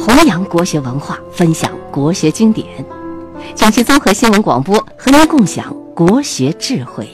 弘扬国学文化，分享国学经典。江西综合新闻广播和您共享国学智慧。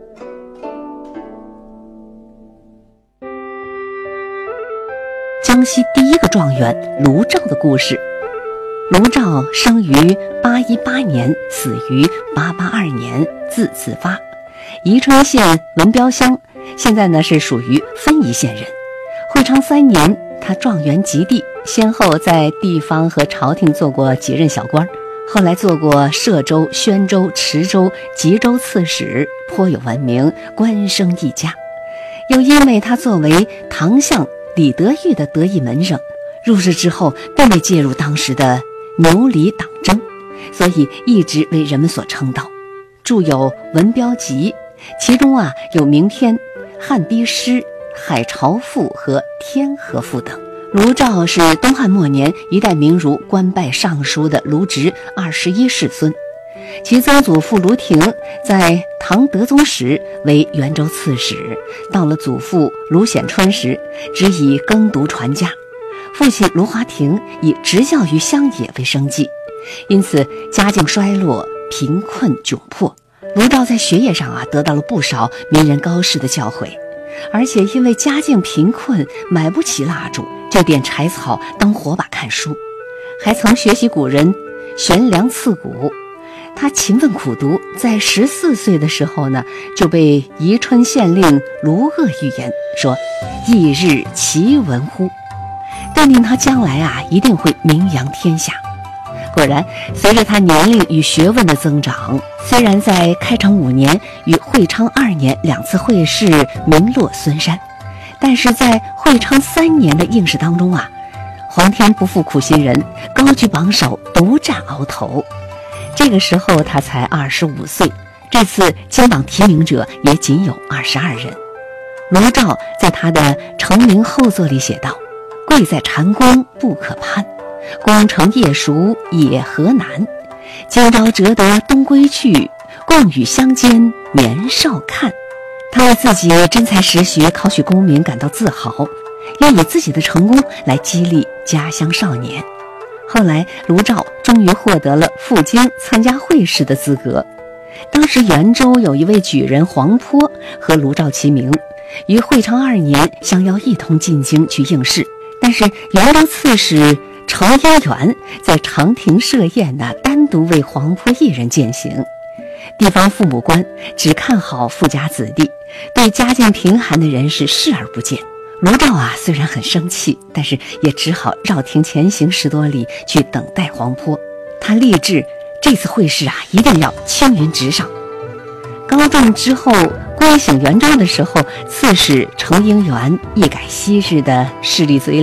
江西第一个状元卢照的故事。卢照生于818年，死于882年，字子发，宜春县文标乡，现在是属于分宜县人。会昌3年，他状元及第，先后在地方和朝廷做过几任小官，后来做过歙州、宣州、池州、吉州刺史，颇有闻名，官声一家。又因为他作为唐相李德裕的得意门生，入仕之后并未介入当时的牛李党争，所以一直为人们所称道。著有《文标集》，其中有名篇《汉逼诗》《海潮赋》和《天河赋》等。卢照是东汉末年一代名儒，官拜尚书的卢植21世孙。其曾祖父卢亭在唐德宗时为元州刺史，到了祖父卢显春时，只以耕读传家。父亲卢华亭以执教于乡野为生计，因此家境衰落，贫困窘迫。卢照在学业上得到了不少名人高士的教诲，而且因为家境贫困，买不起蜡烛，就点柴草当火把看书，还曾学习古人悬梁刺股。他勤奋苦读，在14岁的时候就被宜春县令卢鄂预言说：“翌日其闻乎？”断定他将来一定会名扬天下。果然，随着他年龄与学问的增长，虽然在开成5年与会昌2年2次会试名落孙山，但是在会昌3年的应试当中皇天不负苦心人，高居榜首，独占鳌头。这个时候他才25岁，这次金榜提名者也仅有22人。卢照在他的成名后作里写道：“贵在蟾宫不可攀，功成夜熟也何难。今朝折得东归去，共与乡间年少看。”他为自己真才实学考取功名感到自豪，要以自己的成功来激励家乡少年。后来卢照终于获得了赴京参加会试的资格。当时元州有一位举人黄坡和卢照齐名，于会昌2年相邀一同进京去应试，但是元州刺史程英元在长亭设宴单独为黄坡一人饯行。地方父母官只看好富家子弟，对家境贫寒的人士视而不见。卢照虽然很生气，但是也只好绕亭前行10多里去等待黄坡。他立志这次会试一定要青云直上。高中之后归省元州的时候，刺史程英元一改昔日的势利嘴脸，